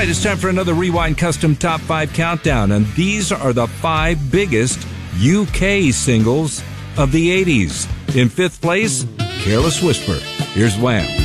right, it's time for another Rewind Custom Top 5 Countdown, and these are the 5 biggest UK singles of the 80s. In 5th place, Careless Whisper. Here's Wham!